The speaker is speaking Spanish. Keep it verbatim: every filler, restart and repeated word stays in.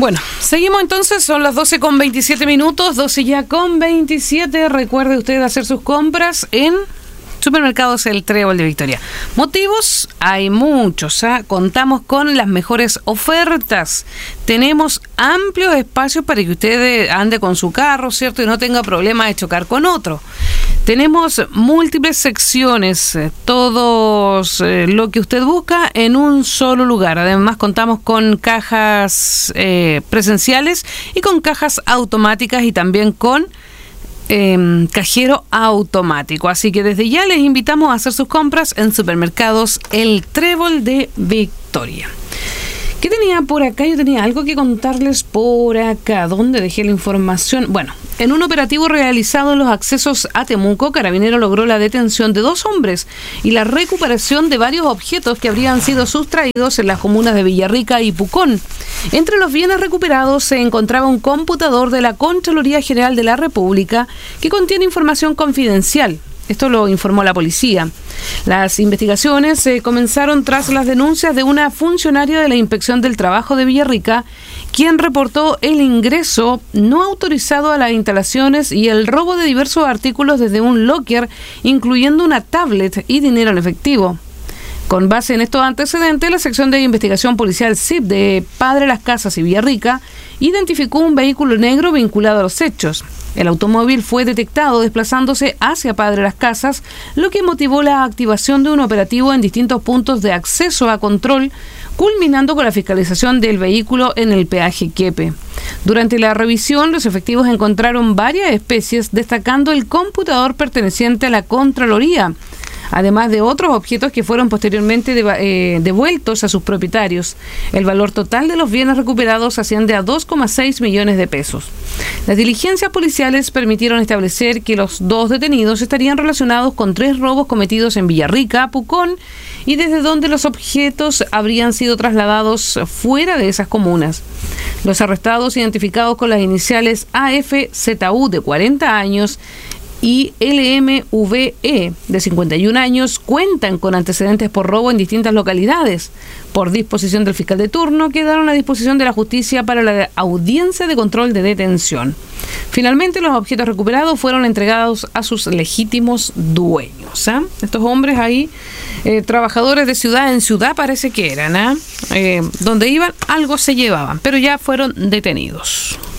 Bueno, seguimos entonces, son las doce con veintisiete minutos, doce ya con veintisiete. Recuerde usted hacer sus compras en Supermercados El Trébol de Victoria. Motivos, hay muchos, ¿eh? Contamos con las mejores ofertas. Tenemos amplios espacios para que usted ande con su carro, ¿cierto? Y no tenga problema de chocar con otro. Tenemos múltiples secciones, todos eh, lo que usted busca en un solo lugar. Además contamos con cajas eh, presenciales y con cajas automáticas y también con Eh, cajero automático. Así que desde ya les invitamos a hacer sus compras en Supermercados El Trébol de Victoria. ¿Qué tenía por acá? Yo tenía algo que contarles por acá. ¿Dónde dejé la información? Bueno, en un operativo realizado en los accesos a Temuco, Carabinero logró la detención de dos hombres y la recuperación de varios objetos que habrían sido sustraídos en las comunas de Villarrica y Pucón. Entre los bienes recuperados se encontraba un computador de la Contraloría General de la República que contiene información confidencial. Esto lo informó la policía. Las investigaciones se eh, comenzaron tras las denuncias de una funcionaria de la Inspección del Trabajo de Villarrica, quien reportó el ingreso no autorizado a las instalaciones y el robo de diversos artículos desde un locker, incluyendo una tablet y dinero en efectivo. Con base en estos antecedentes, la sección de investigación policial S I P de Padre Las Casas y Villarrica identificó un vehículo negro vinculado a los hechos. El automóvil fue detectado desplazándose hacia Padre Las Casas, lo que motivó la activación de un operativo en distintos puntos de acceso a control, culminando con la fiscalización del vehículo en el peaje Quepe. Durante la revisión, los efectivos encontraron varias especies, destacando el computador perteneciente a la Contraloría, además de otros objetos que fueron posteriormente de, eh, devueltos a sus propietarios. El valor total de los bienes recuperados asciende a dos coma seis millones de pesos. Las diligencias policiales permitieron establecer que los dos detenidos estarían relacionados con tres robos cometidos en Villarrica, Pucón, y desde donde los objetos habrían sido trasladados fuera de esas comunas. Los arrestados, identificados con las iniciales A F Z U de cuarenta años y L M V E de cincuenta y un años, cuentan con antecedentes por robo en distintas localidades. Por disposición del fiscal de turno, quedaron a disposición de la justicia para la audiencia de control de detención. Finalmente, los objetos recuperados fueron entregados a sus legítimos dueños. ¿eh? Estos hombres ahí, eh, trabajadores de ciudad en ciudad parece que eran, ¿eh? Eh, donde iban algo se llevaban, pero ya fueron detenidos.